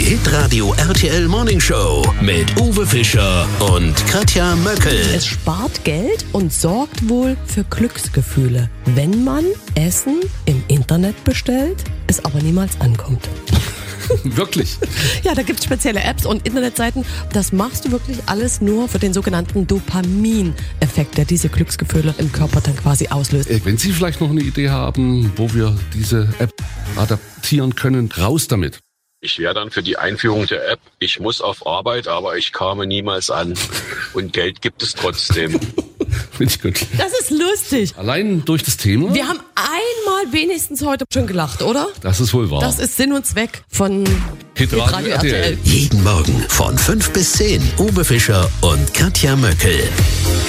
Hitradio RTL Morning Show mit Uwe Fischer und Katja Möckel. Es spart Geld und sorgt wohl für Glücksgefühle, wenn man Essen im Internet bestellt, es aber niemals ankommt. Wirklich? Ja, da gibt es spezielle Apps und Internetseiten. Das machst du wirklich alles nur für den sogenannten Dopamin-Effekt, der diese Glücksgefühle im Körper dann quasi auslöst. Wenn Sie vielleicht noch eine Idee haben, wo wir diese App adaptieren können, raus damit. Ich wäre dann für die Einführung der App, ich muss auf Arbeit, aber ich kam niemals an. Und Geld gibt es trotzdem. Finde ich gut. Das ist lustig. Allein durch das Thema? Wir haben einmal wenigstens heute schon gelacht, oder? Das ist wohl wahr. Das ist Sinn und Zweck von Hitradio RTL. Jeden Morgen von 5 bis 10. Uwe Fischer und Katja Möckel.